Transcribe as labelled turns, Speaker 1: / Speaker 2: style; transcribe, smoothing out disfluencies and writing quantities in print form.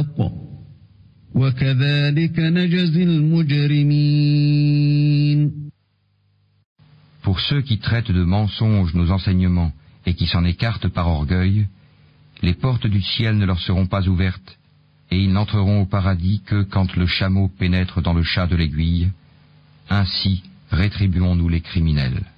Speaker 1: الحق وكذلك نجزي المجرمين.
Speaker 2: Pour ceux qui traitent de mensonges nos enseignements et qui s'en écartent par orgueil, les portes du ciel ne leur seront pas ouvertes, et ils n'entreront au paradis que quand le chameau pénètre dans le chat de l'aiguille. Ainsi rétribuons-nous les criminels.